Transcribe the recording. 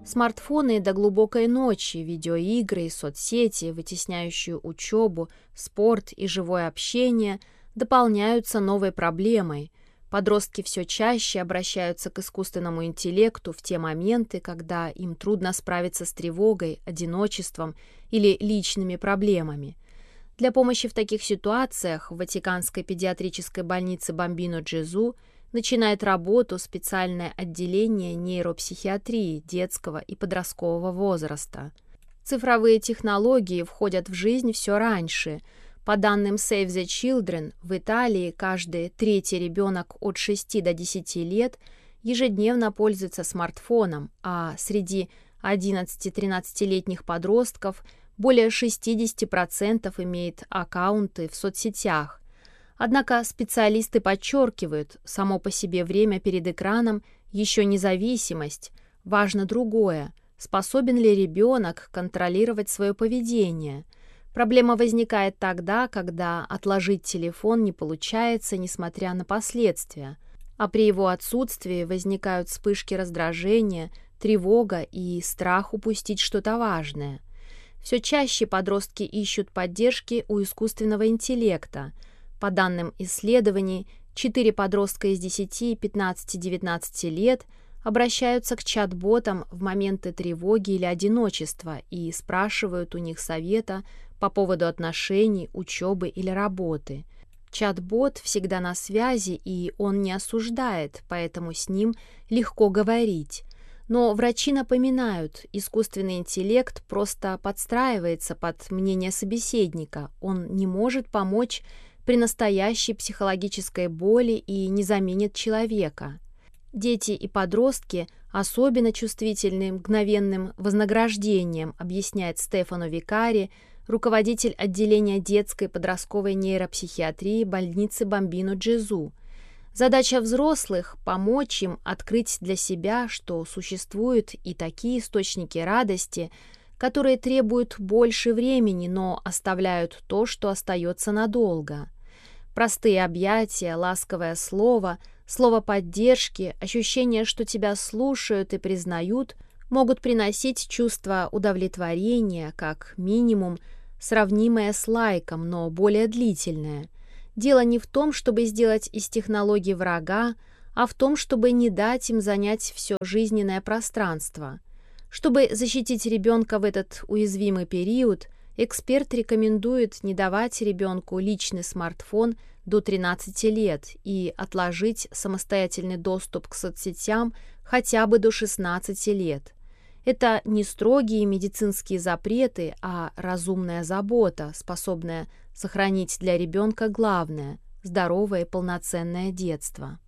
Смартфоны до глубокой ночи, видеоигры и соцсети, вытесняющие учебу, спорт и живое общение, дополняются новой проблемой. Подростки все чаще обращаются к искусственному интеллекту в те моменты, когда им трудно справиться с тревогой, одиночеством или личными проблемами. Для помощи в таких ситуациях в Ватиканской педиатрической больнице Бамбино Джезу начинает работу специальное отделение нейропсихиатрии детского и подросткового возраста. Цифровые технологии входят в жизнь все раньше. По данным Save the Children, в Италии каждый третий ребенок от 6 до 10 лет ежедневно пользуется смартфоном, а среди 11-13-летних подростков более 60% имеет аккаунты в соцсетях. Однако специалисты подчеркивают, само по себе время перед экраном еще не зависимость, важно другое – способен ли ребенок контролировать свое поведение. Проблема возникает тогда, когда отложить телефон не получается, несмотря на последствия, а при его отсутствии возникают вспышки раздражения, тревога и страх упустить что-то важное. Все чаще подростки ищут поддержки у искусственного интеллекта. По данным исследований, 4 подростка из 10, 15, 19 лет обращаются к чат-ботам в моменты тревоги или одиночества и спрашивают у них совета по поводу отношений, учебы или работы. Чат-бот всегда на связи, и он не осуждает, поэтому с ним легко говорить. Но врачи напоминают, искусственный интеллект просто подстраивается под мнение собеседника, он не может помочь при настоящей психологической боли и не заменит человека. Дети и подростки особенно чувствительны мгновенным вознаграждением, объясняет Стефано Викари, руководитель отделения детской и подростковой нейропсихиатрии больницы Бамбино Джезу. Задача взрослых – помочь им открыть для себя, что существуют и такие источники радости, которые требуют больше времени, но оставляют то, что остается надолго. Простые объятия, ласковое слово, слово поддержки, ощущение, что тебя слушают и признают, могут приносить чувство удовлетворения, как минимум, сравнимое с лайком, но более длительное. Дело не в том, чтобы сделать из технологий врага, а в том, чтобы не дать им занять все жизненное пространство. Чтобы защитить ребенка в этот уязвимый период, эксперт рекомендует не давать ребенку личный смартфон до 13 лет и отложить самостоятельный доступ к соцсетям хотя бы до 16 лет. Это не строгие медицинские запреты, а разумная забота, способная сохранить для ребенка главное – здоровое и полноценное детство.